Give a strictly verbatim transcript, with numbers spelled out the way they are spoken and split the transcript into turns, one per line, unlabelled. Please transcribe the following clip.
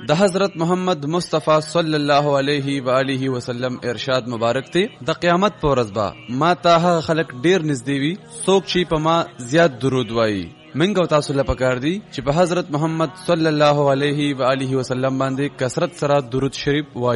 د حضرت محمد مصطفی صلی الله علیه و آله وسلم ارشاد مبارک ته د قیامت پر ورځ به ما ته خلق ډیر نږدې وي څوک چې په ما زیات درود وایي. منګو تاسو له پکار دي چې په حضرت محمد صلی الله علیه و آله وسلم باندې کثرت سره درود شریف وایي.